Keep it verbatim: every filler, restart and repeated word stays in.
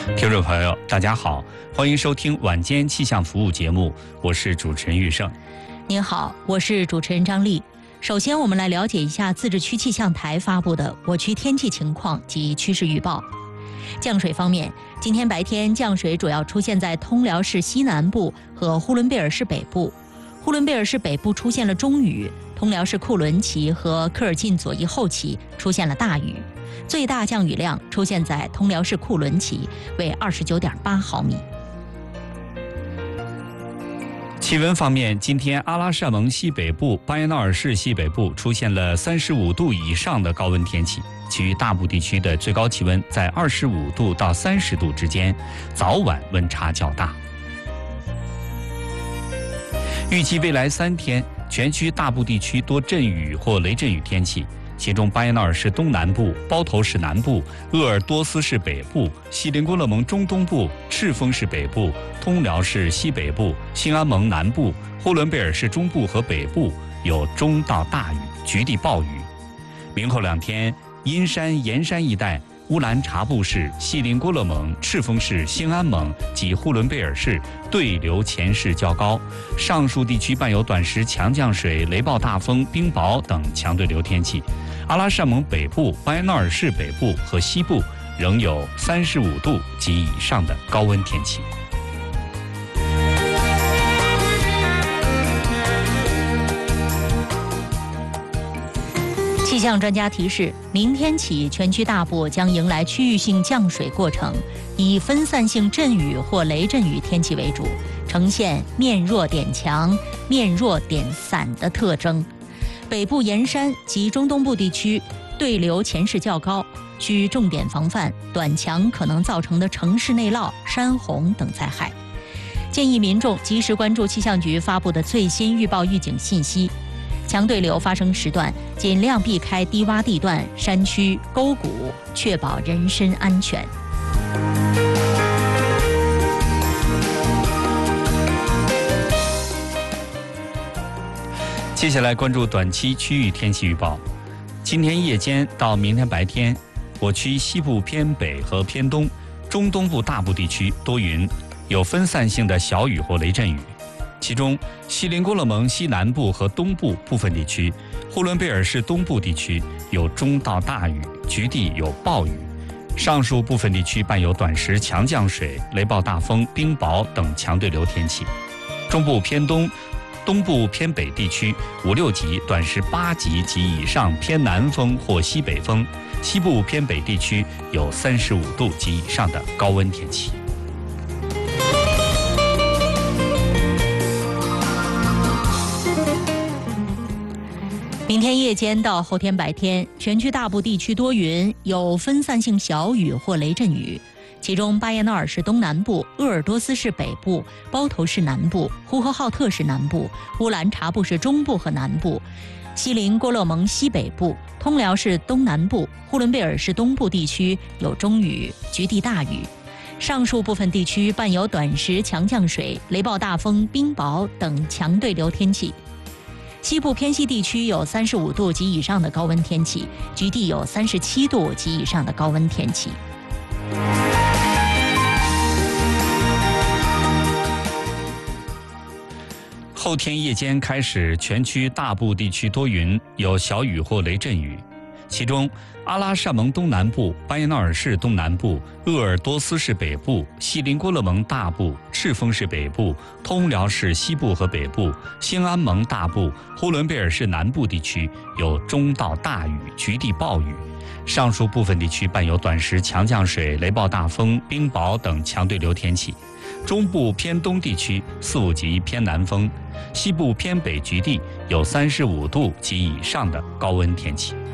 听众朋友，大家好，欢迎收听晚间气象服务节目，我是主持人玉胜。 您好，我是主持人张丽。首先，我们来了解一下自治区气象台发布的我区天气情况及趋势预报。降水方面，今天白天降水主要出现在通辽市西南部和呼伦贝尔市北部。呼伦贝尔市北部出现了中雨，通辽市库伦旗和科尔沁左翼后旗出现了大雨。最大降雨量出现在通辽市库伦旗，为二十九点八毫米。 气温方面，今天阿拉善盟西北部、巴彦淖尔市西北部出现了三十五度以上的高温天气，其余大部地区的最高气温在二十五度到三十度之间，早晚温差较大。预计未来三天，全区大部地区多阵雨或雷阵雨天气。其中，巴彦淖尔市东南部、包头市南部、鄂尔多斯市北部、锡林郭勒盟中东部、赤峰市北部、通辽市西北部、兴安盟南部、呼伦贝尔市中部和北部有中到大雨，局地暴雨。明后两天，阴山、盐山一带、乌兰察布市、锡林郭勒盟、赤峰市、兴安盟及呼伦贝尔市对流潜势较高，上述地区伴有短时强降水、雷暴大风、冰雹等强对流天气。阿拉善盟北部、巴彦淖尔市北部和西部仍有三十五度及以上的高温天气。 气象专家提示，明天起全区大部将迎来区域性降水过程，以分散性阵雨或雷阵雨天气为主，呈现面弱点强、面弱点散的特征。北部盐山及中东部地区对流潜势较高，需重点防范短强可能造成的城市内涝、山洪等灾害。建议民众及时关注气象局发布的最新预报预警信息。强对流发生时段，尽量避开低洼地段、山区、沟谷，确保人身安全。 接下来关注短期区域天气预报。今天夜间到明天白天，我区西部偏北和偏东、中东部大部地区多云，有分散性的小雨或雷阵雨。其中，锡林郭勒盟西南部和东部部分地区、呼伦贝尔市东部地区有中到大雨，局地有暴雨。上述部分地区伴有短时强降水、雷暴大风、冰雹等强对流天气。中部偏东、东部偏北地区五六级、短时八级及以上偏南风或西北风。西部偏北地区有三十五度及以上的高温天气。 明天夜间到后天白天，全区大部地区多云，有分散性小雨或雷阵雨。其中，巴彦淖尔市东南部、鄂尔多斯市北部、包头市南部、呼和浩特市南部、乌兰察布市中部和南部、锡林郭勒盟西北部、通辽市东南部、呼伦贝尔市东部地区有中雨，局地大雨。上述部分地区伴有短时强降水、雷暴大风、冰雹等强对流天气。西部偏西地区有三十五度及以上的高温天气，局地有三十七度及以上的高温天气。 后天夜间开始，全区大部地区多云，有小雨或雷阵雨。其中，阿拉善盟东南部、巴彦淖尔市东南部、鄂尔多斯市北部、锡林郭勒盟大部、赤峰市北部、通辽市西部和北部、兴安盟大部、呼伦贝尔市南部地区有中到大雨，局地暴雨。上述部分地区伴有短时强降水、雷暴大风、冰雹等强对流天气。中部偏东地区四五级偏南风，西部偏北局地有三十五度及以上的高温天气。